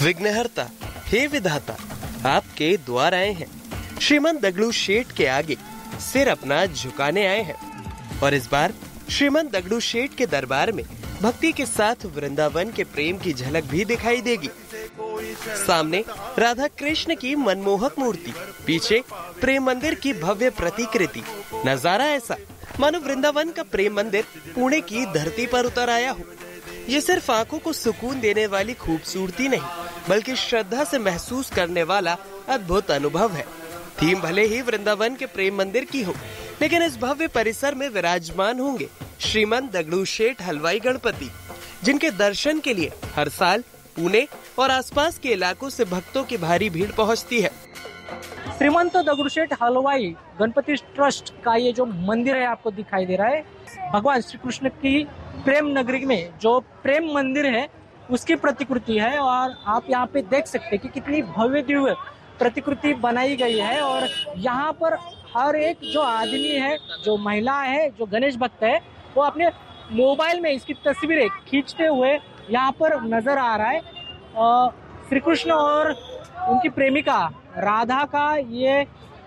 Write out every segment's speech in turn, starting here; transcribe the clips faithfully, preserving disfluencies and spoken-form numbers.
विघ्नहर्ता, हे विधाता, आपके द्वार आए हैं। श्रीमंत दगड़ू शेठ के आगे सिर अपना झुकाने आए हैं और इस बार श्रीमंत दगड़ू शेठ के दरबार में भक्ति के साथ वृंदावन के प्रेम की झलक भी दिखाई देगी। सामने राधा कृष्ण की मनमोहक मूर्ति, पीछे प्रेम मंदिर की भव्य प्रतिकृति। नजारा ऐसा मानो वृंदावन का प्रेम मंदिर पुणे की धरती पर उतर आया हो। ये सिर्फ आंखों को सुकून देने वाली खूबसूरती नहीं, बल्कि श्रद्धा से महसूस करने वाला अद्भुत अनुभव है। थीम भले ही वृंदावन के प्रेम मंदिर की हो, लेकिन इस भव्य परिसर में विराजमान होंगे श्रीमंत दगड़ू शेठ हलवाई गणपति, जिनके दर्शन के लिए हर साल पुणे और आसपास के इलाकों से भक्तों की भारी भीड़ पहुंचती है। श्रीमंत दगड़ू शेठ हलवाई गणपति ट्रस्ट का ये जो मंदिर है आपको दिखाई दे रहा है, भगवान श्री कृष्ण की प्रेम नगरी में जो प्रेम मंदिर है उसकी प्रतिकृति है। और आप यहाँ पे देख सकते हैं कि कितनी भव्य दिव्य प्रतिकृति बनाई गई है। और यहाँ पर हर एक जो आदमी है, जो महिला है, जो गणेश भक्त है, वो अपने मोबाइल में इसकी तस्वीरें खींचते हुए यहाँ पर नजर आ रहा है। श्री कृष्ण और उनकी प्रेमिका राधा का ये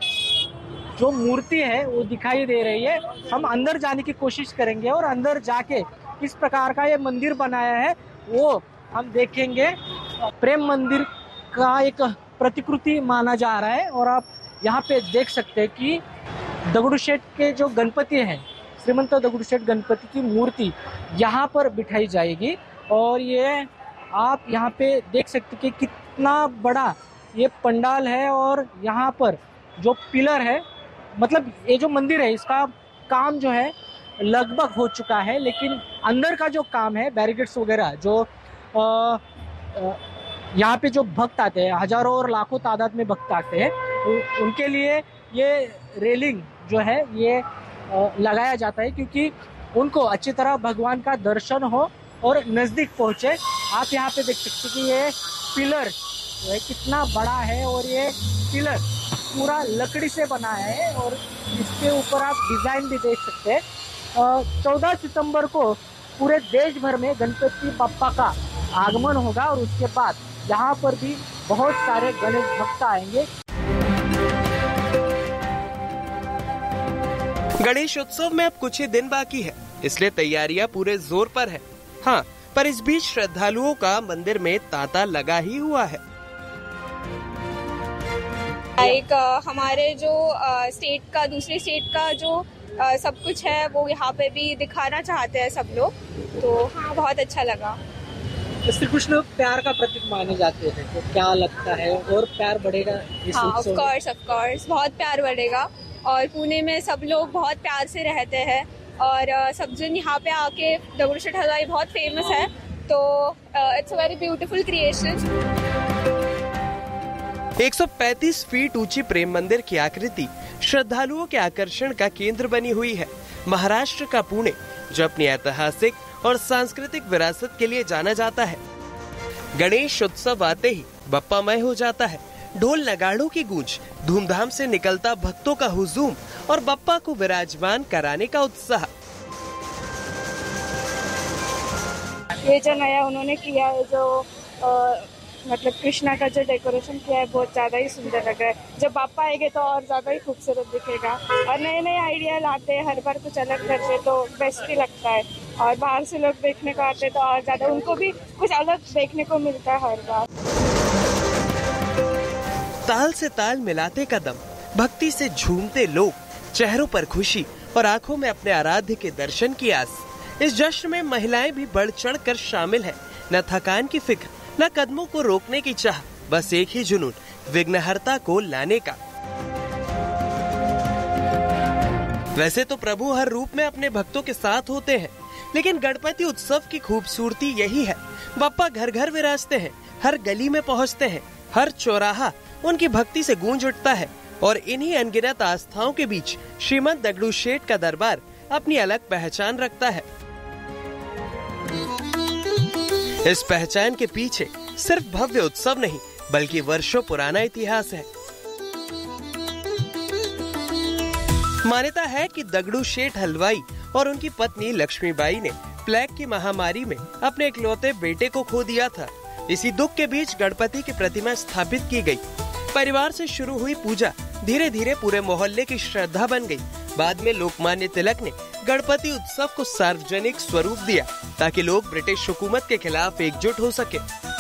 जो मूर्ति है वो दिखाई दे रही है। हम अंदर जाने की कोशिश करेंगे और अंदर जाके किस प्रकार का ये मंदिर बनाया है वो हम देखेंगे। प्रेम मंदिर का एक प्रतिकृति माना जा रहा है और आप यहाँ पे देख सकते हैं कि दगड़ू शेठ के जो गणपति हैं, श्रीमंत दगड़ू शेठ गणपति की मूर्ति यहाँ पर बिठाई जाएगी। और ये आप यहाँ पे देख सकते हैं कि कितना बड़ा ये पंडाल है। और यहाँ पर जो पिलर है, मतलब ये जो मंदिर है इसका काम जो है लगभग हो चुका है, लेकिन अंदर का जो काम है, बैरिकेड्स वगैरह जो आ, आ, यहाँ पे जो भक्त आते हैं, हजारों और लाखों तादाद में भक्त आते हैं, उ, उनके लिए ये रेलिंग जो है ये आ, लगाया जाता है, क्योंकि उनको अच्छी तरह भगवान का दर्शन हो और नजदीक पहुंचे। आप यहाँ पे देख सकते कि ये पिलर जो है कितना बड़ा है और ये पिलर पूरा लकड़ी से बना है और इसके ऊपर आप डिजाइन भी देख सकते हैं। चौदह सितंबर को पूरे देश भर में गणपति बप्पा का आगमन होगा और उसके बाद यहाँ पर भी बहुत सारे गणेश भक्त आएंगे। गणेश उत्सव में अब कुछ ही दिन बाकी है, इसलिए तैयारियां पूरे जोर पर है। हाँ, पर इस बीच श्रद्धालुओं का मंदिर में तांता लगा ही हुआ है। एक हमारे जो स्टेट का, दूसरे स्टेट का जो आ, सब कुछ है वो यहाँ पे भी दिखाना चाहते हैं सब लोग, तो हाँ बहुत अच्छा लगा। श्री कृष्ण प्यार का प्रतीक माने जाते हैं, तो क्या लगता है और प्यार बढ़ेगा इस हाँ, ऑफ कोर्स ऑफ कोर्स बहुत प्यार बढ़ेगा। और पुणे में सब लोग बहुत प्यार से रहते हैं और सब जन यहाँ पे आके दगड़ू शेठ हलवाई बहुत फेमस है, तो it's a very beautiful creation. एक सौ पैंतीस फीट ऊंची प्रेम मंदिर की आकृति श्रद्धालुओं के आकर्षण का केंद्र बनी हुई है। महाराष्ट्र का पुणे, जो अपनी ऐतिहासिक और सांस्कृतिक विरासत के लिए जाना जाता है। गणेश उत्सव आते ही बप्पामय हो जाता है। ढोल नगाड़ों की गूंज, धूमधाम से निकलता भक्तों का हुजूम और बप्पा को विराजमान कराने का उत्साह। ये जो नया उन्होंने किया है, जो आ, मतलब कृष्णा का जो डेकोरेशन किया है बहुत ज्यादा ही सुंदर लग रहा है। जब बापा आएंगे तो और ज्यादा ही खूबसूरत दिखेगा। और नए नए आइडिया लाते हैं, हर बार कुछ अलग करते हैं, तो बेस्ट ही लगता है। और बाहर से लोग देखने को आते हैं तो और ज्यादा उनको भी कुछ अलग देखने को मिलता है हर बार। ताल से ताल मिलाते कदम, भक्ति से झूमते लोग, चेहरों पर खुशी और आंखों में अपने आराध्य के दर्शन की आस। इस जश्न में महिलाएं भी बढ़ चढ़ कर शामिल है। न थकान की फिक्र, न कदमों को रोकने की चाह, बस एक ही जुनून, विघ्नहर्ता को लाने का। वैसे तो प्रभु हर रूप में अपने भक्तों के साथ होते हैं, लेकिन गणपति उत्सव की खूबसूरती यही है। बप्पा घर घर विराजते हैं, हर गली में पहुंचते हैं, हर चौराहा उनकी भक्ति से गूंज उठता है। और इन्हीं अनगिनत आस्थाओं के बीच श्रीमंत दगड़ू शेठ का दरबार अपनी अलग पहचान रखता है। इस पहचान के पीछे सिर्फ भव्य उत्सव नहीं, बल्कि वर्षों पुराना इतिहास है। मान्यता है कि दगड़ू शेठ हलवाई और उनकी पत्नी लक्ष्मीबाई ने प्लेग की महामारी में अपने इकलौते बेटे को खो दिया था। इसी दुख के बीच गणपति की प्रतिमा स्थापित की गई। परिवार से शुरू हुई पूजा धीरे धीरे पूरे मोहल्ले की श्रद्धा बन गई। बाद में लोकमान्य तिलक ने गणपति उत्सव को सार्वजनिक स्वरूप दिया ताकि लोग ब्रिटिश हुकूमत के खिलाफ एकजुट हो सके।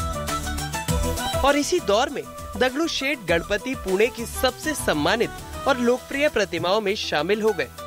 और इसी दौर में दगड़ू शेठ गणपति पुणे की सबसे सम्मानित और लोकप्रिय प्रतिमाओं में शामिल हो गए।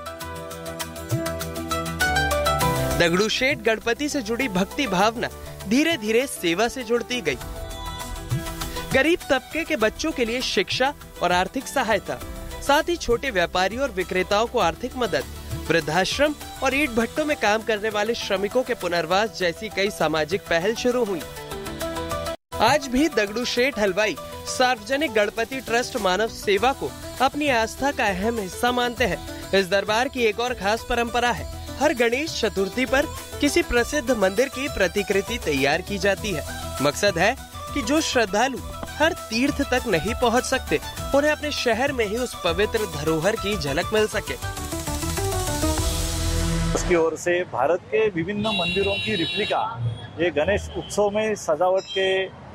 दगड़ू शेठ गणपति से जुड़ी भक्ति भावना धीरे धीरे सेवा से जुड़ती गई। गरीब तबके के बच्चों के लिए शिक्षा और आर्थिक सहायता, साथ ही छोटे व्यापारियों और विक्रेताओं को आर्थिक मदद, वृद्धाश्रम और ईंट भट्टों में काम करने वाले श्रमिकों के पुनर्वास जैसी कई सामाजिक पहल शुरू हुई। आज भी दगड़ू शेठ हलवाई सार्वजनिक गणपति ट्रस्ट मानव सेवा को अपनी आस्था का अहम हिस्सा मानते हैं। इस दरबार की एक और खास परंपरा है, हर गणेश चतुर्थी पर किसी प्रसिद्ध मंदिर की प्रतिकृति तैयार की जाती है। मकसद है कि जो श्रद्धालु हर तीर्थ तक नहीं पहुंच सकते, उन्हें अपने शहर में ही उस पवित्र धरोहर की झलक मिल सके। उसकी ओर से भारत के विभिन्न मंदिरों की रिप्लिका ये गणेश उत्सव में सजावट के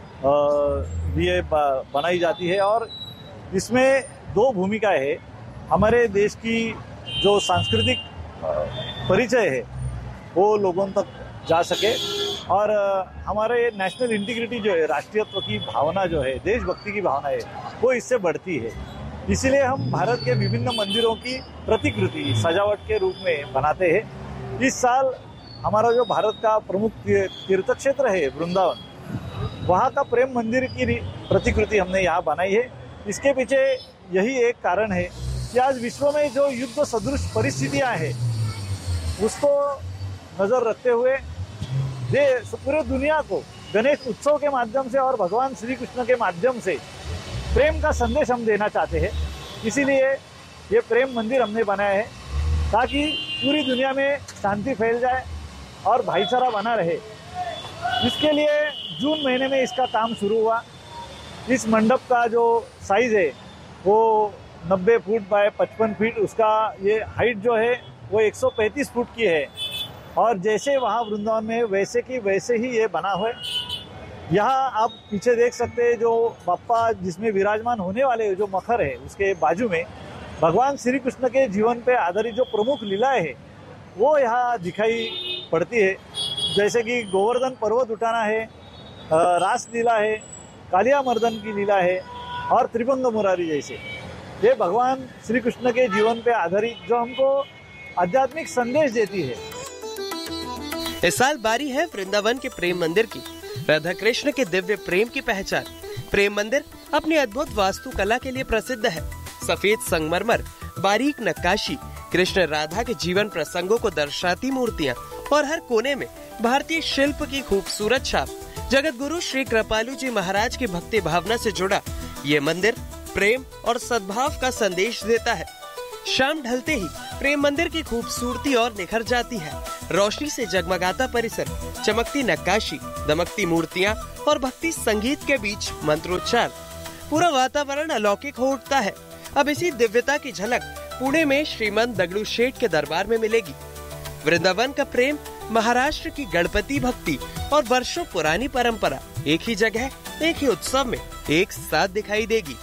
लिए बनाई जाती है और इसमें दो भूमिकाएं है। हमारे देश की जो सांस्कृतिक परिचय है वो लोगों तक जा सके और हमारे नेशनल इंटीग्रिटी जो है, राष्ट्रीयत्व की भावना जो है, देशभक्ति की भावना है, वो इससे बढ़ती है। इसीलिए हम भारत के विभिन्न मंदिरों की प्रतिकृति सजावट के रूप में बनाते हैं। इस साल हमारा जो भारत का प्रमुख तीर्थ क्षेत्र है वृंदावन, वहाँ का प्रेम मंदिर की प्रतिकृति हमने यहाँ बनाई है। इसके पीछे यही एक कारण है कि आज विश्व में जो युद्ध सदृश परिस्थितियाँ हैं उसको नजर रखते हुए पूरे दुनिया को गणेश उत्सव के माध्यम से और भगवान श्री कृष्ण के माध्यम से प्रेम का संदेश हम देना चाहते हैं। इसीलिए ये प्रेम मंदिर हमने बनाया है ताकि पूरी दुनिया में शांति फैल जाए और भाईचारा बना रहे। इसके लिए जून महीने में इसका काम शुरू हुआ। इस मंडप का जो साइज है वो नब्बे फुट बाय पचपन फीट, उसका ये हाइट जो है वो एक सौ पैंतीस फुट की है और जैसे वहाँ वृंदावन में वैसे की वैसे ही ये बना हुआ है। यहाँ आप पीछे देख सकते हैं जो बाप्पा जिसमें विराजमान होने वाले जो मखर है, उसके बाजू में भगवान श्री कृष्ण के जीवन पे आधारित जो प्रमुख लीलाएं है वो यहाँ दिखाई पड़ती है। जैसे कि गोवर्धन पर्वत उठाना है, रास लीला है, कालिया मर्दन की लीला है और त्रिभंग मुरारी जैसे ये भगवान श्री कृष्ण के जीवन पे आधारित जो हमको आध्यात्मिक संदेश देती है। इस साल बारी है वृंदावन के प्रेम मंदिर की। राधा कृष्ण के दिव्य प्रेम की पहचान। प्रेम मंदिर अपनी अद्भुत वास्तुकला के लिए प्रसिद्ध है। सफेद संगमरमर, बारीक नक्काशी, कृष्ण राधा के जीवन प्रसंगों को दर्शाती मूर्तियाँ और हर कोने में भारतीय शिल्प की खूबसूरत छाप। जगत गुरु श्री कृपालु जी महाराज की भक्ति भावना से जुड़ा ये मंदिर प्रेम और सद्भाव का संदेश देता है। शाम ढलते ही प्रेम मंदिर की खूबसूरती और निखर जाती है। रोशनी से जगमगाता परिसर, चमकती नक्काशी, दमकती मूर्तियाँ और भक्ति संगीत के बीच मंत्रोच्चार, पूरा वातावरण अलौकिक हो उठता है। अब इसी दिव्यता की झलक पुणे में श्रीमंत दगड़ू शेठ के दरबार में मिलेगी। वृंदावन का प्रेम, महाराष्ट्र की गणपति भक्ति और वर्षों पुरानी परंपरा एक ही जगह, एक ही उत्सव में एक साथ दिखाई देगी।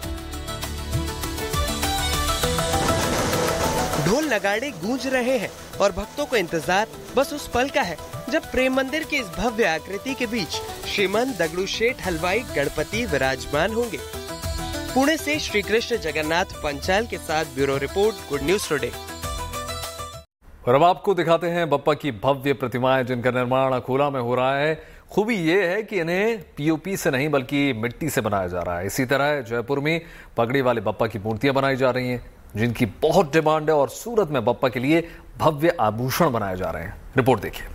ढोल नगाड़े गूंज रहे हैं और भक्तों को इंतजार बस उस पल का है जब प्रेम मंदिर की इस भव्य आकृति के बीच श्रीमंत दगड़ू शेठ हलवाई गणपति विराजमान होंगे। पुणे से श्री कृष्ण जगन्नाथ पंचाल के साथ bureau report, good news today. और अब आपको दिखाते हैं बप्पा की भव्य प्रतिमाएं जिनका निर्माण अकोला में हो रहा है। खूबी ये है कि इन्हें पीओपी से नहीं बल्कि मिट्टी से बनाया जा रहा है। इसी तरह जयपुर में पगड़ी वाले बप्पा की मूर्तियां बनाई जा रही हैं जिनकी बहुत डिमांड है और सूरत में बप्पा के लिए भव्य आभूषण बनाए जा रहे हैं। रिपोर्ट देखिए।